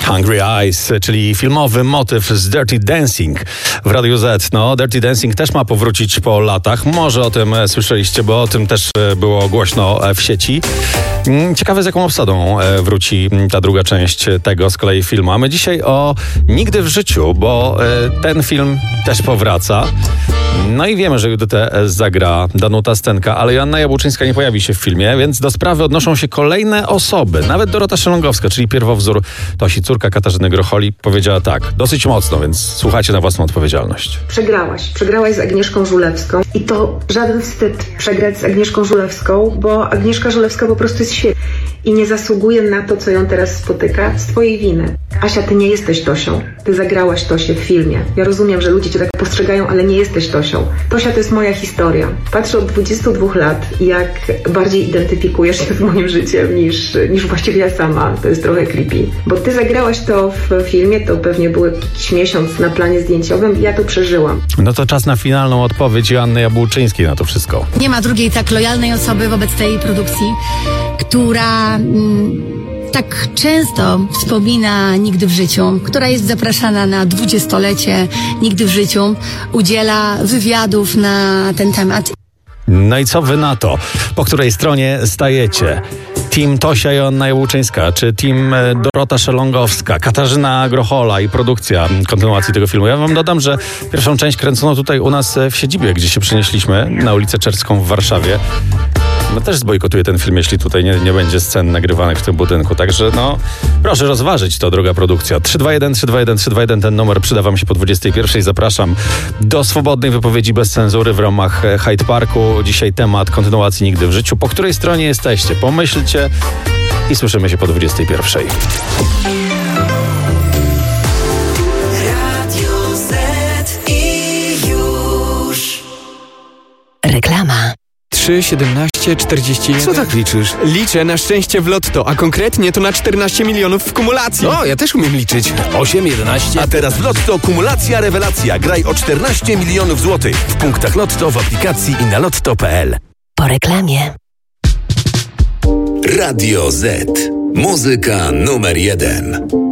Hungry Eyes, czyli filmowy motyw z Dirty Dancing w Radiu Z. No, Dirty Dancing też ma powrócić po latach. Może o tym słyszeliście, bo o tym też było głośno w sieci. Ciekawe, z jaką obsadą wróci ta druga część tego z kolei filmu. A my dzisiaj o Nigdy w życiu, bo ten film też powraca. No i wiemy, że Judytę zagra Danuta Stenka, ale Joanna Jabłczyńska nie pojawi się w filmie, więc do sprawy odnoszą się kolejne osoby. Nawet Dorota Szelongowska, czyli pierwowzór Tosi, córka Katarzyny Grocholi, powiedziała tak, dosyć mocno, więc słuchajcie na własną odpowiedzialność. Przegrałaś z Agnieszką Żulewską i to żaden wstyd przegrać z Agnieszką Żulewską, bo Agnieszka Żulewska po prostu jest świetna i nie zasługuje na to, co ją teraz spotyka z twojej winy. Asia, ty nie jesteś Tosią. Ty zagrałaś Tosię w filmie. Ja rozumiem, że ludzie cię tak postrzegają, ale nie jesteś Tosią. Tosia to jest moja historia. Patrzę od 22 lat, jak bardziej identyfikujesz się z moim życiem niż właściwie ja sama. To jest trochę creepy. Bo ty zagrałaś to w filmie, to pewnie był jakiś miesiąc na planie zdjęciowym. Ja to przeżyłam. No to czas na finalną odpowiedź Joanny Jabłczyńskiej na to wszystko. Nie ma drugiej tak lojalnej osoby wobec tej produkcji, która tak często wspomina Nigdy w życiu, która jest zapraszana na 20-lecie Nigdy w życiu, udziela wywiadów na ten temat. No i co wy na to? Po której stronie stajecie? Team Tosia Joanna Jabłczyńska, czy team Dorota Szelongowska, Katarzyna Grochola i produkcja kontynuacji tego filmu? Ja wam dodam, że pierwszą część kręcono tutaj u nas w siedzibie, gdzie się przenieśliśmy na ulicę Czerską w Warszawie. No też zbojkotuję ten film, jeśli tutaj nie będzie scen nagrywanych w tym budynku. Także no, proszę rozważyć to, droga produkcja. 321, ten numer przyda wam się po 21. Zapraszam do swobodnej wypowiedzi bez cenzury w ramach Hyde Parku. Dzisiaj temat kontynuacji Nigdy w życiu. Po której stronie jesteście? Pomyślcie i słyszymy się po 21. Reklama. 3, 17, 41. Co tak liczysz? Liczę na szczęście w lotto, a konkretnie to na 14 milionów w kumulacji. O, ja też umiem liczyć. 8, 11. A teraz w Lotto kumulacja rewelacja. Graj o 14 milionów złotych. W punktach Lotto, w aplikacji i na lotto.pl. Po reklamie. Radio Z. Muzyka numer 1.